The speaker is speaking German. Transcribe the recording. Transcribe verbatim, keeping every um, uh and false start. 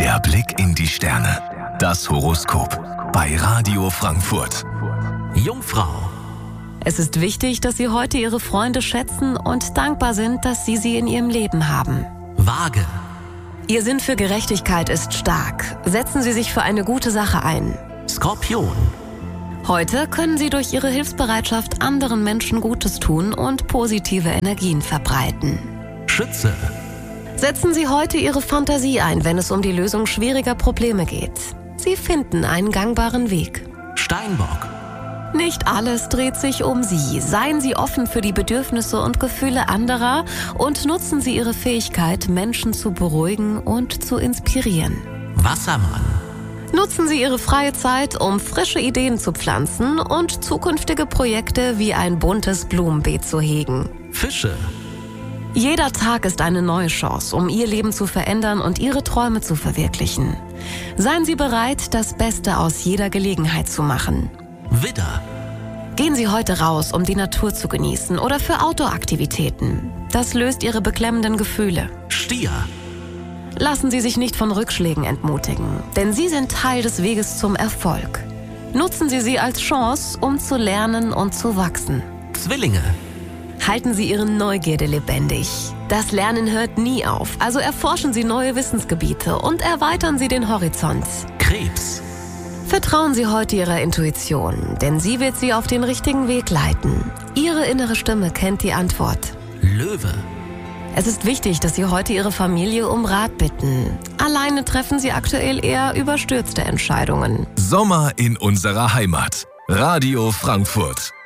Der Blick in die Sterne. Das Horoskop bei Radio Frankfurt. Jungfrau. Es ist wichtig, dass Sie heute Ihre Freunde schätzen und dankbar sind, dass Sie sie in Ihrem Leben haben. Waage. Ihr Sinn für Gerechtigkeit ist stark. Setzen Sie sich für eine gute Sache ein. Skorpion. Heute können Sie durch Ihre Hilfsbereitschaft anderen Menschen Gutes tun und positive Energien verbreiten. Schütze. Setzen Sie heute Ihre Fantasie ein, wenn es um die Lösung schwieriger Probleme geht. Sie finden einen gangbaren Weg. Steinbock. Nicht alles dreht sich um Sie. Seien Sie offen für die Bedürfnisse und Gefühle anderer und nutzen Sie Ihre Fähigkeit, Menschen zu beruhigen und zu inspirieren. Wassermann. Nutzen Sie Ihre freie Zeit, um frische Ideen zu pflanzen und zukünftige Projekte wie ein buntes Blumenbeet zu hegen. Fische. Jeder Tag ist eine neue Chance, um Ihr Leben zu verändern und Ihre Träume zu verwirklichen. Seien Sie bereit, das Beste aus jeder Gelegenheit zu machen. Widder. Gehen Sie heute raus, um die Natur zu genießen oder für Outdoor-Aktivitäten. Das löst Ihre beklemmenden Gefühle. Stier. Lassen Sie sich nicht von Rückschlägen entmutigen, denn sie sind Teil des Weges zum Erfolg. Nutzen Sie sie als Chance, um zu lernen und zu wachsen. Zwillinge. Halten Sie Ihre Neugierde lebendig. Das Lernen hört nie auf, also erforschen Sie neue Wissensgebiete und erweitern Sie den Horizont. Krebs. Vertrauen Sie heute Ihrer Intuition, denn sie wird Sie auf den richtigen Weg leiten. Ihre innere Stimme kennt die Antwort. Löwe. Es ist wichtig, dass Sie heute Ihre Familie um Rat bitten. Alleine treffen Sie aktuell eher überstürzte Entscheidungen. Sommer in unserer Heimat. Radio Frankfurt.